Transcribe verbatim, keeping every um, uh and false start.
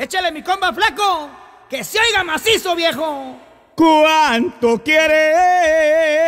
Échale mi comba flaco, que se oiga macizo, viejo. ¿Cuánto quieres